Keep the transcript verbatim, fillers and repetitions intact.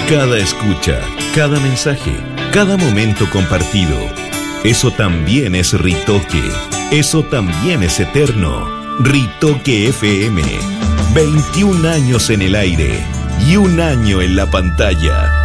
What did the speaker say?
Cada escucha, cada mensaje, cada momento compartido. Eso también es Ritoque. Eso también es eterno. Ritoque F M. veintiún años en el aire y un año en la pantalla.